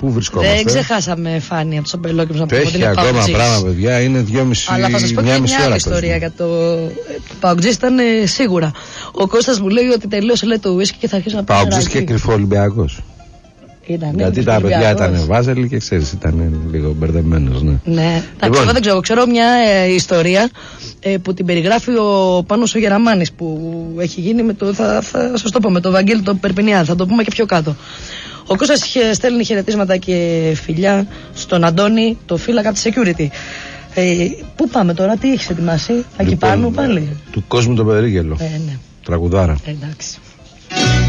πού βρισκόμαστε. Δεν ξεχάσαμε Φάνη από του αμπελόκηπους να πούμε ότι είναι ακόμα πράγμα, παιδιά, είναι 2,5 αλλά θα σας πω και μια άλλη ιστορία για το Παοκτζής ήταν σίγουρα. Ο Κώστας μου λέει ότι τελείωσε λέει το ουίσκι και θα αρχίσει να πει. Παοκτζής και κρυφό Ολυμπιακός. Γιατί τα παιδιά ήταν Βάζελοι και ξέρεις, ήταν λίγο μπερδεμένος. Ναι. Λοιπόν. Εγώ δεν ξέρω μια ιστορία που την περιγράφει ο Πάνος ο Γεραμάνης που έχει γίνει με το. Θα σας το πω, με το Βαγγέλη τον Περπινιάδη. Θα το πούμε και πιο κάτω. Ο Κώστας στέλνει χαιρετίσματα και φιλιά στον Αντώνη, το φύλακα από τη security. Πού πάμε τώρα, τι έχεις ετοιμάσει, εκεί πάνω πάλι. Του κόσμου τον Περίγελο. Ναι. Τραγουδάρα. Εντάξει.